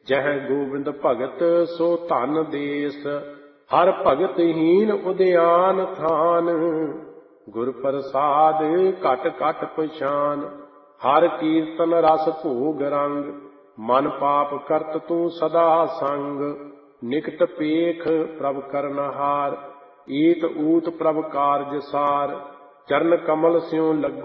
ਜਹ ਗੋਬਿੰਦ ਭਗਤ ਸੋ ਧਨ ਦੇਸ, ਹਰ ਭਗਤ ਹੀਨ ਉਦਿਆਨ ਥਾਨ। ਗੁਰ ਪ੍ਰਸਾਦ ਘਟ ਘਟ ਪਛਾਨ, ਹਰ ਕੀਰਤਨ ਰਸ ਭੋਗ ਰੰਗ। ਮਨ ਪਾਪ ਕਰਤ ਤੂੰ ਸਦਾ ਸੰਗ, ਨਿਕਟ ਪੇਖ ਪ੍ਰਭ ਕਰਨਹਾਰ। ਈਤ ਊਤ ਪ੍ਰਭ ਕਾਰਜ ਸਾਰ, ਚਰਨ ਕਮਲ ਸਿਉ ਲੱਗੋ